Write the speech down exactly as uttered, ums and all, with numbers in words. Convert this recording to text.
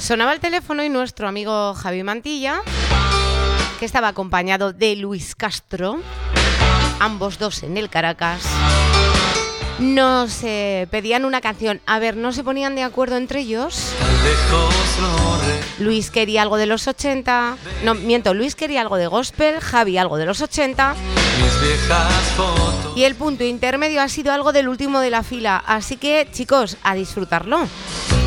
Sonaba el teléfono y nuestro amigo Javi Mantilla, que estaba acompañado de Luis Castro, ambos dos en el Caracas, nos eh, pedían una canción. A ver, no se ponían de acuerdo entre ellos. Luis quería algo de los ochenta. No, miento, Luis quería algo de gospel, Javi algo de los ochenta. Y el punto intermedio ha sido algo del último de la fila. Así que, chicos, a disfrutarlo.